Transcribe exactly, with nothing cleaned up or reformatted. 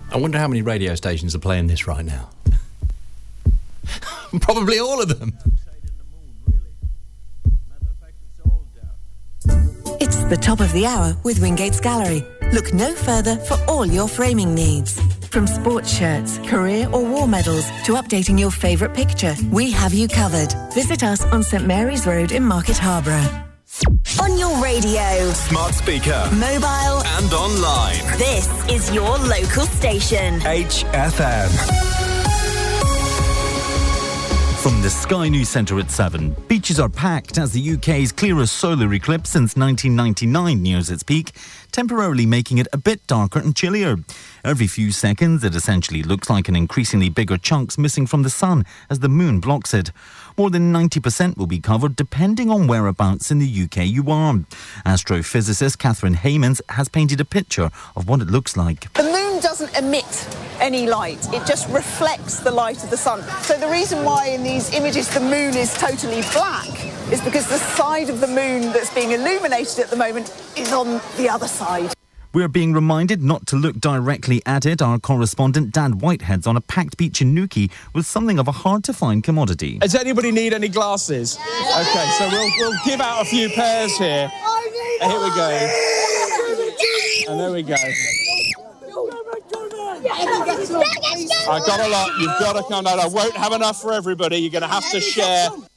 I wonder how many radio stations are playing this right now. Probably all of them. It's the top of the hour with Wingate's Gallery. Look no further for all your framing needs. From sports shirts, career or war medals to updating your favourite picture, we have you covered. Visit us on St Mary's Road in Market Harborough. On your radio, smart speaker, mobile and online. This is your local station. H F M. From the Sky News Centre at seven. Beaches are packed as the U K's clearest solar eclipse since nineteen ninety-nine nears its peak, temporarily making it a bit darker and chillier. Every few seconds, it essentially looks like an increasingly bigger chunks missing from the sun as the moon blocks it. More than ninety percent will be covered depending on whereabouts in the U K you are. Astrophysicist Catherine Haymans has painted a picture of what it looks like. The moon doesn't emit any light, it just reflects the light of the sun. So the reason why in these images the moon is totally black is because the side of the moon that's being illuminated at the moment is on the other side. We're being reminded not to look directly at it. Our correspondent Dan Whitehead's on a packed beach in Newquay with something of a hard-to-find commodity. Does anybody need any glasses? OK, so we'll, we'll give out a few pairs here. And here we go. And there we go. I got a lot. You've got to come out. I won't have enough for everybody. You're going to have to share.